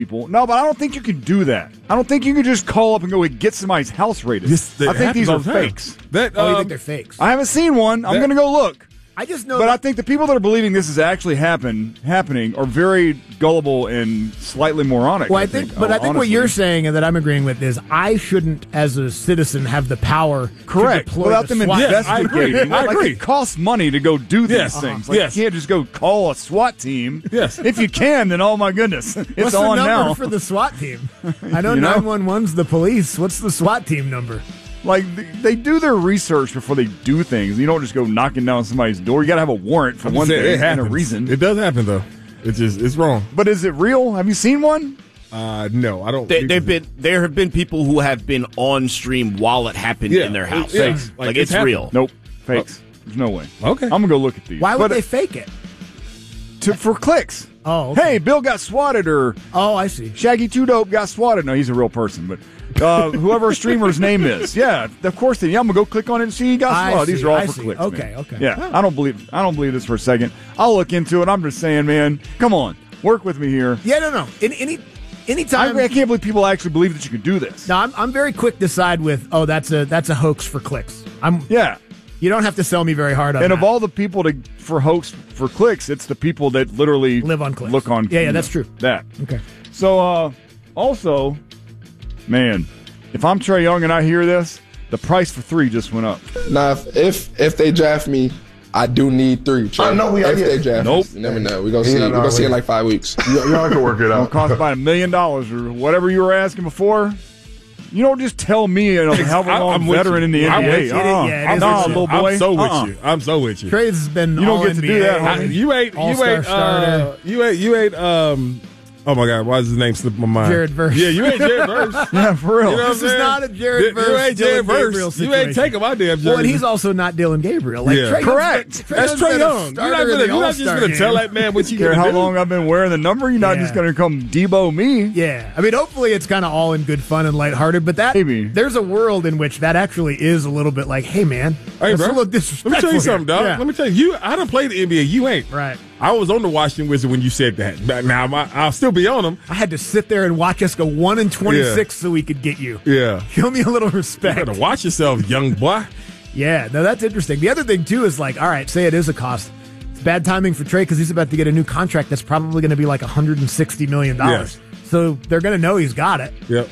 people. No, but I don't think you can do that. I don't think you can just call up and go get somebody's house rated. I think these are fakes. You think they're fakes? I haven't seen one. I'm going to go look. I just know. But I think the people that are believing this is actually happening are very gullible and slightly moronic. Well, I think what you're saying and that I'm agreeing with is I shouldn't, as a citizen, have the power correct to deploy without them investigating. I agree. It costs money to go do these things. You can't just go call a SWAT team. Yes, if you can, then oh my goodness, it's What's on the number now for the SWAT team. I know 911's the police. What's the SWAT team number? Like, they do their research before they do things. You don't just go knocking down somebody's door. You got to have a warrant for one thing and a reason. It does happen, though. It's wrong. But is it real? Have you seen one? No, I don't. There have been people who have been on stream while it happened in their house. Fakes. Like it's real. Nope. Fakes. There's no way. Okay. I'm going to go look at these. Why would they fake it? For clicks. Oh, okay. Hey, Bill got swatted, or I see. Shaggy 2 Dope got swatted. No, he's a real person, but whoever a streamer's name is, yeah, of course. I'm gonna go click on it and see he got swatted. These are all for clicks. Okay, man. okay. Yeah, I don't believe this for a second. I'll look into it. I'm just saying, man, come on, work with me here. Yeah, no. Anytime. I can't believe people actually believe that you can do this. No, I'm very quick to side with. That's a hoax for clicks. You don't have to sell me very hard on and that. of all the people for hoax for clicks, it's the people that literally live on clicks. Look on. Yeah, that's true. That. Okay. So, also, man, if I'm Trae Young and I hear this, the price for 3 just went up. Now, if they draft me, I do need 3. Trae. I know if they draft nope. me, you never know. We're gonna see. We're gonna see in like 5 weeks. Y'all can work it out. It'll cost about $1 million or whatever you were asking before. You don't just tell me a long veteran in the NBA. No, little boy. I'm so with you. I'm so with you. Trae has been. You don't get to do that. You ain't. Oh my God! Why does his name slip my mind? Jared Verse. Yeah, you ain't Jared Verse. Yeah, for real. You know this is not a Jared Verse. You ain't Jared Verse. You ain't taking my damn jersey. Well, and he's also not Dylan Gabriel. Like, yeah. Correct. That's Trae Young. You're not just going to tell that man what you care how do. long I've been wearing the number. You're not just going to come Debo me. Yeah. I mean, hopefully it's kind of all in good fun and lighthearted, but there's a world in which that actually is a little bit like, hey, man, hey, that's bro, a little disrespectful. Let me tell you something, dog. Yeah. Let me tell you, I done played the NBA. You ain't. Right. I was on the Washington Wizards when you said that. Now, I'll still be on them. I had to sit there and watch us go 1-26 so we could get you. Yeah. Show me a little respect. You got to watch yourself, young boy. Yeah, no, that's interesting. The other thing, too, is like, all right, say it is a cost. It's bad timing for Trae because he's about to get a new contract that's probably going to be like $160 million. Yes. So they're going to know he's got it. Yep.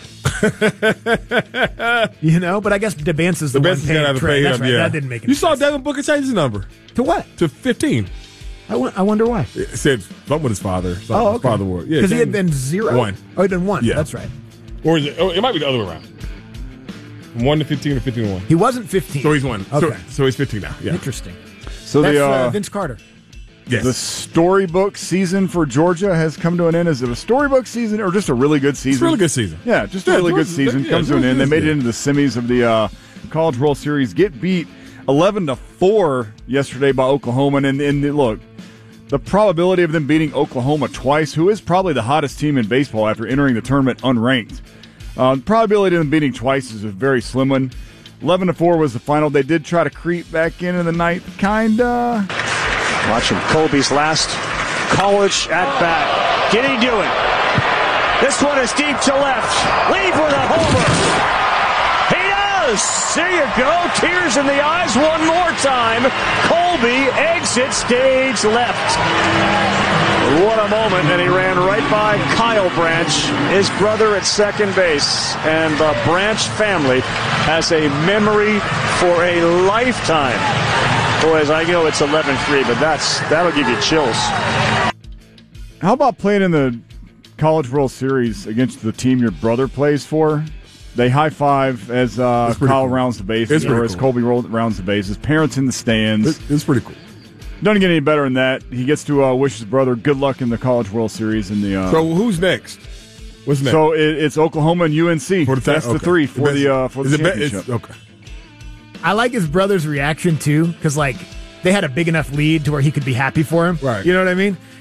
But I guess DeBance is the one paying Trae. Pay him. Right. Yeah. That didn't make any You sense. saw Devin Booker change his number. To what? To 15. I wonder why. It said something with his father. Oh, okay. His father wore. Yeah, because he had been 0? 1. Oh, he'd been 1. Yeah. That's right. Or is it? Oh, it might be the other way around. From 1 to 15 or 15 to 1. He wasn't 15. So he's 1. Okay. So he's 15 now. Yeah. Interesting. So that's Vince Carter. Yes. The storybook season for Georgia has come to an end. Is it a storybook season or just a really good season? It's a really good season. Yeah, just a really good season. Comes to an end. They made it into the semis of the College World Series. Get beat 11-4 yesterday by Oklahoma. And look, the probability of them beating Oklahoma twice, who is probably the hottest team in baseball after entering the tournament unranked, the probability of them beating twice is a very slim one. 11-4 was the final. They did try to creep back into the ninth, kinda. Watching Colby's last college at bat. Can he do it? This one is deep to left. Leave with a homer. He does. There you go. Tears in the eyes one more time. Colby exits stage left. What a moment. And he ran right by Kyle Branch, his brother at second base. And the Branch family has a memory for a lifetime. Boys, I know it's 11-3, but that'll give you chills. How about playing in the College World Series against the team your brother plays for? They high five as Kyle rounds the bases, or as Colby rounds the bases. Parents in the stands. It's pretty cool. Doesn't get any better than that. He gets to wish his brother good luck in the College World Series. In the so who's next? What's next? So it's Oklahoma and UNC. That's the three for the championship. Okay. I like his brother's reaction, too, because, like, they had a big enough lead to where he could be happy for him. Right. You know what I mean?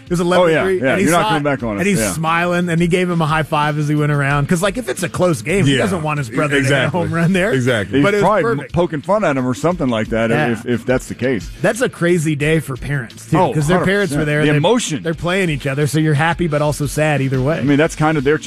It was 11-3. yeah. And he You're not saw coming it, back on us. And he's Yeah. smiling, and he gave him a high five as he went around. Because, like, if it's a close game, he doesn't want his brother to get a home run there. Exactly. He's But it was probably perfect. poking fun at him or something like that Yeah. if that's the case. That's a crazy day for parents, too. Oh, Because their parents 100%. were there. The They- emotion. They're playing each other, so you're happy but also sad either way. I mean, that's kind of their